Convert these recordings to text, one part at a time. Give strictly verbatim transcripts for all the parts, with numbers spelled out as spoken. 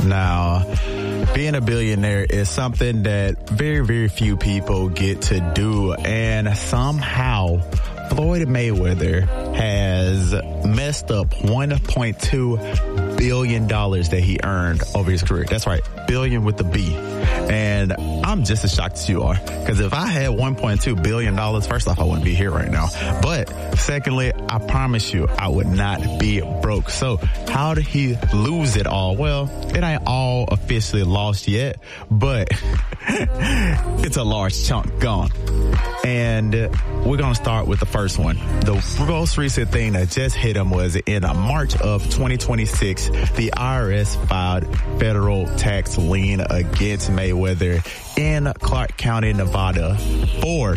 Now, being a billionaire is something that very, very few people get to do. And somehow, Floyd Mayweather has messed up one point two billion dollars that he earned over his career. That's right, billion with the B. And I'm just as shocked as you are. Because if I had one point two billion dollars, first off, I wouldn't be here right now. But secondly, I promise you, I would not be broke. So how did he lose it all? Well, it ain't all officially lost yet, but it's a large chunk gone. And we're going to start with the first one. The most recent thing that just hit him was in March of twenty twenty-six, the I R S filed federal tax lien against Mayweather in Clark County, Nevada for,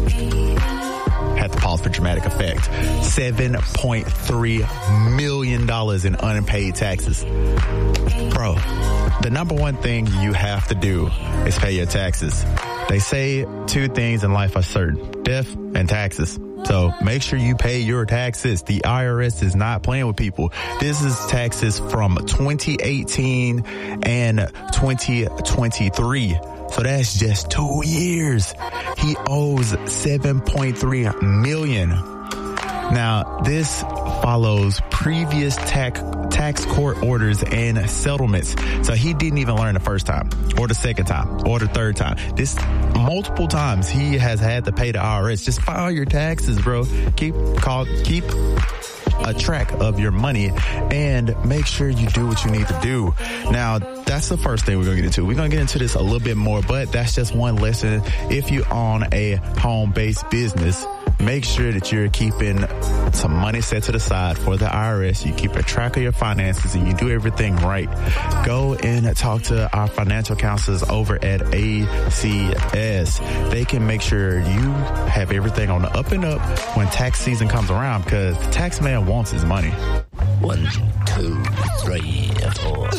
had to pause for dramatic effect, seven point three million dollars in unpaid taxes. Bro, the number one thing you have to do is pay your taxes. They say two things in life are certain, death and taxes. So make sure you pay your taxes. The I R S is not playing with people. This is taxes from twenty eighteen and twenty twenty-three. So that's just two years. He owes seven point three million dollars. Now, this follows previous tax tax court orders and settlements. So he didn't even learn the first time, or the second time, or the third time. This multiple times he has had to pay the I R S. Just file your taxes, bro. Keep call keep a track of your money and make sure you do what you need to do. Now, that's the first thing we're going to get into. We're going to get into this a little bit more, but that's just one lesson. If you own a home-based business, make sure that you're keeping some money set to the side for the I R S. You keep a track of your finances and you do everything right. Go and talk to our financial counselors over at A C S. They can make sure you have everything on the up and up when tax season comes around, because the tax man wants his money. One, two, three, four.